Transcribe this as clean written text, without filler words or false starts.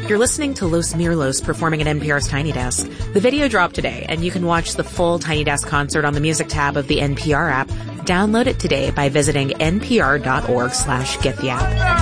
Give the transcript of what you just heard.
You're listening to Los Mirlos performing at NPR's Tiny Desk. The video dropped today, and you can watch the full Tiny Desk concert on the music tab of the NPR app. Download it today by visiting npr.org/gettheapp.